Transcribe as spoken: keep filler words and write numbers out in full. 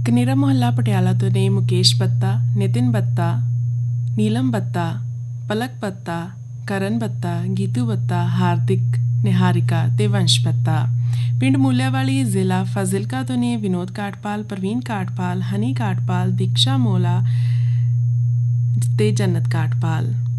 ਕਨੇਰਾ ਮੁਹੱਲਾ ਪਟਿਆਲਾ ਤੋਂ ਨੇ ਮੁਕੇਸ਼ ਬੱਤਾ, ਨਿਤਿਨ ਬੱਤਾ, ਨੀਲਮ ਬੱਤਾ, ਪਲਕ ਬੱਤਾ, ਕਰਨ ਬੱਤਾ, ਗੀਤੂ ਬੱਤਾ, ਹਾਰਦਿਕ, ਨਿਹਾਰਿਕਾ ਤੇ ਵੰਸ਼ ਬੱਤਾ। ਪਿੰਡ ਮੂਲਿਆਂਵਾਲੀ ਜ਼ਿਲ੍ਹਾ ਫਾਜ਼ਿਲਕਾ ਤੋਂ ਨੇ ਵਿਨੋਦ ਕਾਟਪਾਲ, ਪ੍ਰਵੀਨ ਕਾਟਪਾਲ, ਹਨੀ ਕਾਟਪਾਲ, ਦੀਕਸ਼ਾ ਮੋਲਾ ਤੇ ਜੰਨਤ ਕਾਟਪਾਲ।